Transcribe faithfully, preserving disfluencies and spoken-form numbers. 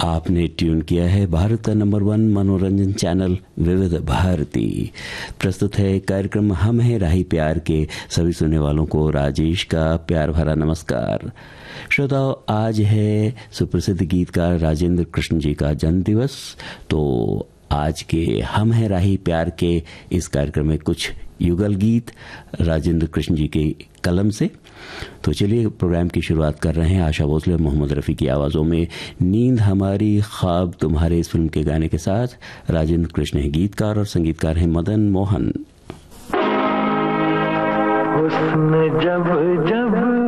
आपने ट्यून किया है भारत का नंबर वन मनोरंजन चैनल विविध भारती। प्रस्तुत है कार्यक्रम हम हैं राही प्यार के। सभी सुनने वालों को राजेश का प्यार भरा नमस्कार। श्रोताओं, आज है सुप्रसिद्ध गीतकार राजेंद्र कृष्ण जी का जन्म दिवस। तो आज के हम हैं राही प्यार के इस कार्यक्रम में कुछ युगल गीत राजेंद्र कृष्ण जी के कलम से। तो चलिए प्रोग्राम की शुरुआत कर रहे हैं आशा भोसले और मोहम्मद रफ़ी की आवाज़ों में नींद हमारी ख्वाब तुम्हारे इस फिल्म के गाने के साथ। राजेंद्र कृष्ण हैं गीतकार और संगीतकार हैं मदन मोहन। हुस्न जब जब